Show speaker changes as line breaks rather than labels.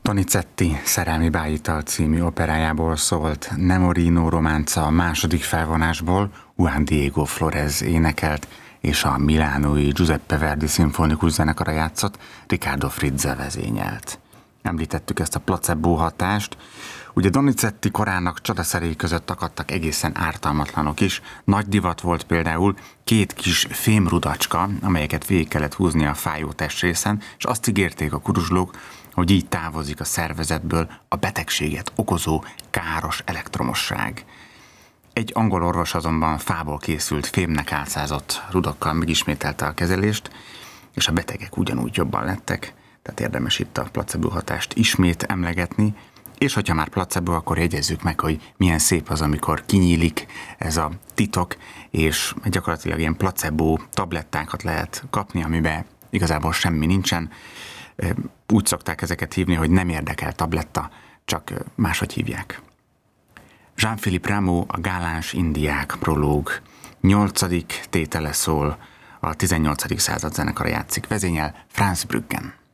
Donizetti Szerelmi bájital című operájából szólt Nemorino románca a második felvonásból, Juan Diego Flórez énekelt, és a milánói Giuseppe Verdi szimfonikus zenekara játszott, Riccardo Frizze vezényelt. Említettük ezt a placebo hatást. Ugye Donizetti korának csodaszeréi között akadtak egészen ártalmatlanok is. Nagy divat volt például két kis fémrudacska, amelyeket végig kellett húzni a fájó testrészen, és azt ígérték a kuruzslók, hogy így távozik a szervezetből a betegséget okozó káros elektromosság. Egy angol orvos azonban fából készült fémnek álcázott rudakkal megismételte a kezelést, és a betegek ugyanúgy jobban lettek, tehát érdemes itt a placebo hatást ismét emlegetni, és hogyha már placebo, akkor jegyezzük meg, hogy milyen szép az, amikor kinyílik ez a titok, és gyakorlatilag ilyen placebo tablettákat lehet kapni, amiben igazából semmi nincsen. Úgy szokták ezeket hívni, hogy nem érdekel tabletta, csak máshogy hívják. Jean-Philippe Rameau, a Gáláns indiák prológ 8. tétele szól, a 18. század zenekara játszik, vezényel Franz Bruggen.